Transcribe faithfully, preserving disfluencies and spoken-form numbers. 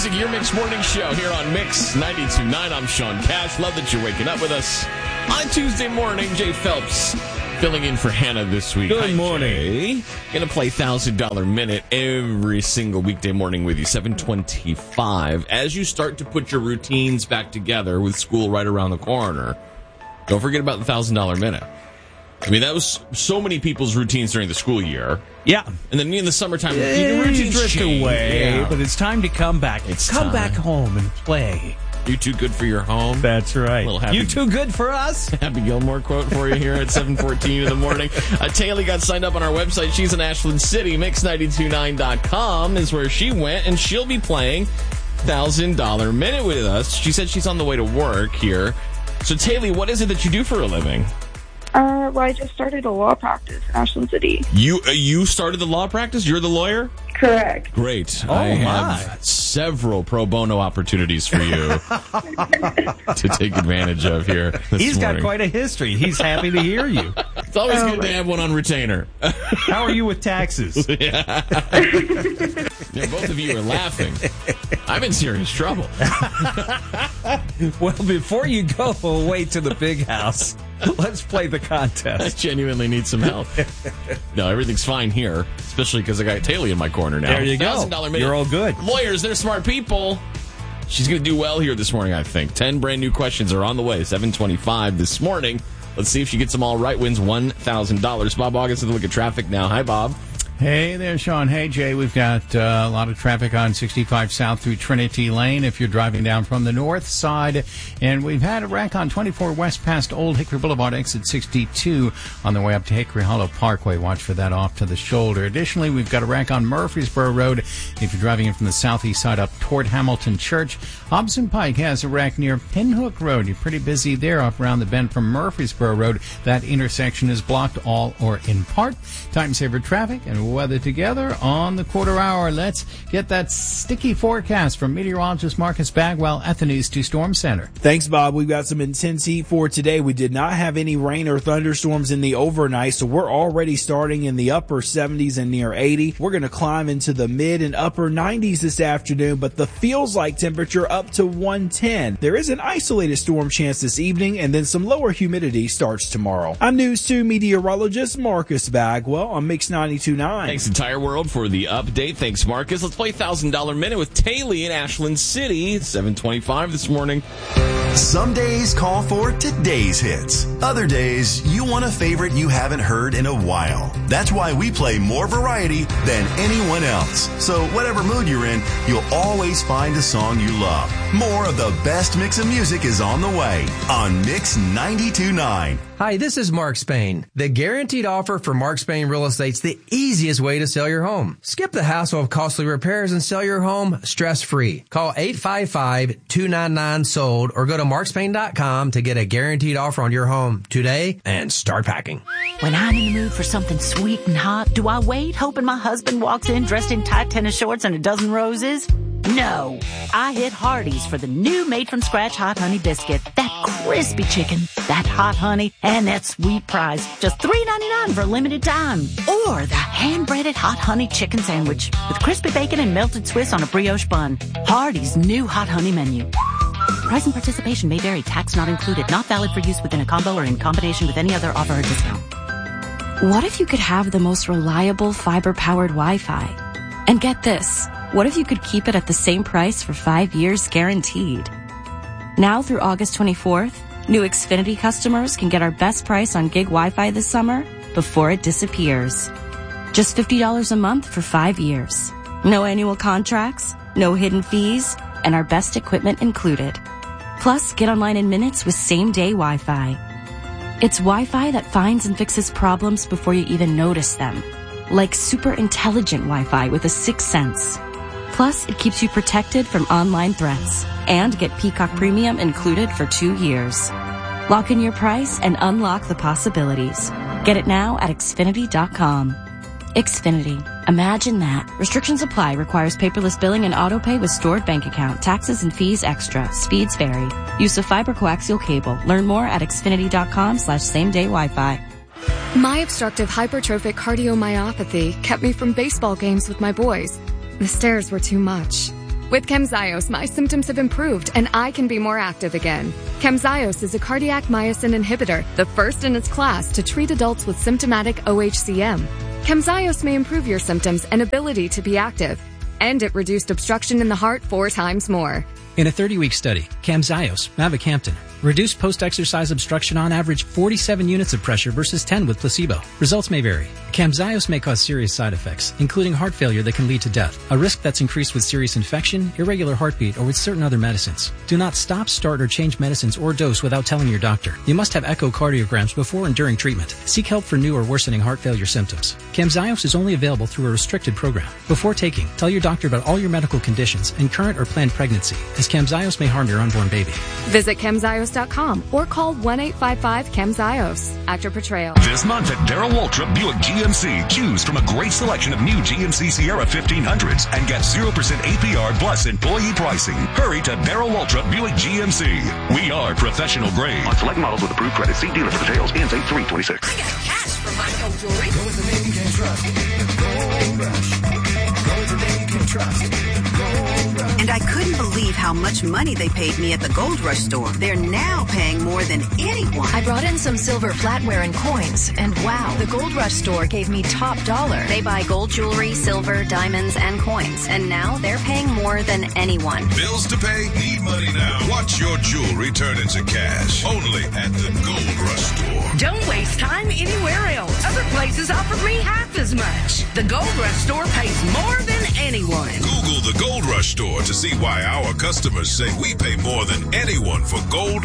music, your Mix Morning Show here on Mix ninety-two point nine. I'm Sean Cash. Love that you're waking up with us on Tuesday morning. Jay Phelps filling in for Hannah this week. Good Hi, morning. Jay. Gonna play one thousand dollars Minute every single weekday morning with you, seven twenty-five. As you start to put your routines back together with school right around the corner, don't forget about the one thousand dollars Minute. I mean, that was so many people's routines during the school year. Yeah. And then in the summertime, Yeah, your routines drift change. away, Yeah. but it's time to come back. It's come time. back home and play. You too good for your home? That's right. Little happy- You too good for us? Happy Gilmore quote for you here at seven fourteen in the morning. Uh, Taylor got signed up on our website. She's in Ashland City. Mix nine two nine dot com is where she went, and she'll be playing one thousand dollars Minute with us. She said she's on the way to work here. So, Taylor, what is it that you do for a living? Uh, well, I just started a law practice in Ashland City. You uh, you started the law practice? You're the lawyer? Correct. Great. Oh, I my. have several pro bono opportunities for you to take advantage of here this He's morning. got quite a history. He's happy to hear you. It's always Oh, good to have one on retainer. How are you with taxes? Yeah, both of you are laughing. I'm in serious trouble. Well, before you go away to the big house, let's play the I contest. genuinely need some help. No, everything's fine here, especially because I got Taylor in my corner now. There you go. one thousand dollars Minute. You're all good. Lawyers, they're smart people. She's going to do well here this morning, I think. Ten brand new questions are on the way. seven twenty-five this morning. Let's see if she gets them all right, wins one thousand dollars. Bob August with a look at traffic now. Hi, Bob. Hey there, Sean. Hey, Jay. We've got uh, a lot of traffic on sixty-five south through Trinity Lane if you're driving down from the north side. And we've had a wreck on twenty-four west past Old Hickory Boulevard, exit sixty-two on the way up to Hickory Hollow Parkway. Watch for that off to the shoulder. Additionally, we've got a wreck on Murfreesboro Road if you're driving in from the southeast side up toward Hamilton Church. Hobson Pike has a wreck near Pinhook Road. You're pretty busy there up around the bend from Murfreesboro Road. That intersection is blocked all or in part. Time saver traffic and weather together on the quarter hour. Let's get that sticky forecast from meteorologist Marcus Bagwell at the News two Storm Center. Thanks, Bob. We've got some intense heat for today. We did not have any rain or thunderstorms in the overnight, so we're already starting in the upper seventies and near eighty. We're going to climb into the mid and upper nineties this afternoon, but the feels like temperature up to one ten. There is an isolated storm chance this evening, and then some lower humidity starts tomorrow. I'm News two meteorologist Marcus Bagwell on Mix ninety-two point nine. Thanks, entire world, for the update. Thanks, Marcus. Let's play one thousand dollars Minute with Taylor in Ashland City. It's seven twenty-five this morning. Some days call for today's hits. Other days, you want a favorite you haven't heard in a while. That's why we play more variety than anyone else. So whatever mood you're in, you'll always find a song you love. More of the best mix of music is on the way on Mix ninety-two point nine. Hi, this is Mark Spain. The guaranteed offer for Mark Spain Real Estate's the easiest way to sell your home. Skip the hassle of costly repairs and sell your home stress-free. Call eight five five, two nine nine, sold or go to mark spain dot com to get a guaranteed offer on your home today and start packing. When I'm in the mood for something sweet and hot, do I wait hoping my husband walks in dressed in tight tennis shorts and a dozen roses? No. I hit Hardee's for the new made-from-scratch Hot Honey Biscuit. That crispy chicken, that hot honey, and that sweet price. Just three ninety-nine for a limited time. Or the hand-breaded Hot Honey Chicken Sandwich with crispy bacon and melted Swiss on a brioche bun. Hardee's new Hot Honey menu. Price and participation may vary. Tax not included. Not valid for use within a combo or in combination with any other offer or discount. What if you could have the most reliable fiber-powered Wi-Fi? And get this. What if you could keep it at the same price for five years guaranteed? Now through August twenty-fourth, new Xfinity customers can get our best price on gig Wi-Fi this summer before it disappears. Just fifty dollars a month for five years. No annual contracts, no hidden fees, and our best equipment included. Plus, get online in minutes with same-day Wi-Fi. It's Wi-Fi that finds and fixes problems before you even notice them. Like super intelligent Wi-Fi with a sixth sense. Plus, it keeps you protected from online threats. And get Peacock Premium included for two years. Lock in your price and unlock the possibilities. Get it now at Xfinity dot com. Xfinity. Imagine that. Restrictions apply. Requires paperless billing and auto pay with stored bank account. Taxes and fees extra. Speeds vary. Use of fiber coaxial cable. Learn more at Xfinity dot com slash same day Wi-Fi. My obstructive hypertrophic cardiomyopathy kept me from baseball games with my boys. The stairs were too much. With Camzyos, my symptoms have improved and I can be more active again. Camzyos is a cardiac myosin inhibitor, the first in its class to treat adults with symptomatic O H C M. Camzyos may improve your symptoms and ability to be active. And it reduced obstruction in the heart four times more. In a thirty-week study, Camzyos, mavacamten, reduced post-exercise obstruction on average forty-seven units of pressure versus ten with placebo. Results may vary. Camzyos may cause serious side effects, including heart failure that can lead to death, a risk that's increased with serious infection, irregular heartbeat, or with certain other medicines. Do not stop, start, or change medicines or dose without telling your doctor. You must have echocardiograms before and during treatment. Seek help for new or worsening heart failure symptoms. Camzyos is only available through a restricted program. Before taking, tell your doctor about all your medical conditions and current or planned pregnancy, as Camzyos may harm your unborn baby. Visit camzyos dot com or call one eight five five camzyos. Actor portrayal. This month at Darrell Waltrip Buick G M C, choose from a great selection of new G M C Sierra fifteen hundreds and get zero percent A P R plus employee pricing. Hurry to Darrell Waltrip Buick G M C. We are professional grade. On select models with approved credit, see dealer for details. Ends eight three twenty-six. I got cash for my gold jewelry. Go with the name you can trust. Gold Rush. Go with the name you can trust. Gold Rush. And I couldn't believe how much money they paid me at the Gold Rush store. They're now paying more than anyone. I brought in some silver flatware and coins, and wow, the Gold Rush store gave me top dollar. They buy gold jewelry, silver, diamonds, and coins, and now they're paying more than anyone. Bills to pay? Need money now? Watch your jewelry turn into cash. Only at the Gold Rush store. Don't waste time anywhere else. Other places offer me half as much. The Gold Rush store pays more than anyone. Google the Gold Rush store to see why our customers say we pay more than anyone for gold